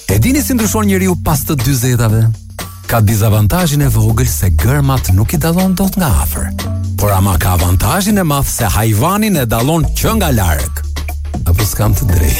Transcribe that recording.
E dini si ndryshon njeriu pas të 40-tave? Ka dizavantazhin e vogël se gërmat nuk i dallon dot nga afër, por ama ka avantazhin e madh se hajvanin e dallon që nga larg. Apo s'kam të drejtë?